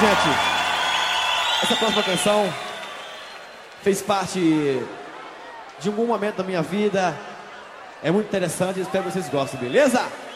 gente, essa próxima canção fez parte de algum momento da minha vida. É muito interessante, espero que vocês gostem, beleza?